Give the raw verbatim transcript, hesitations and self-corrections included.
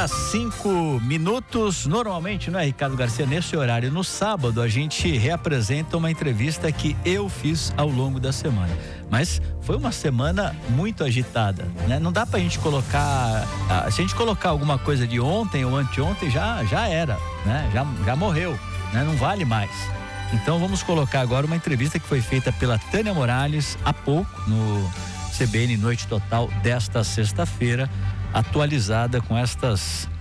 horas cinco minutos. Normalmente, não é, Ricardo Garcia, nesse horário, no sábado, a gente reapresenta uma entrevista que eu fiz ao longo da semana. Mas foi uma semana muito agitada, né? Não dá pra gente colocar, se a gente colocar alguma coisa de ontem ou anteontem, já, já era, né? Já, já morreu, né? Não vale mais. Então vamos colocar agora uma entrevista que foi feita pela Tânia Morales há pouco no C B N Noite Total desta sexta-feira, atualizada com estas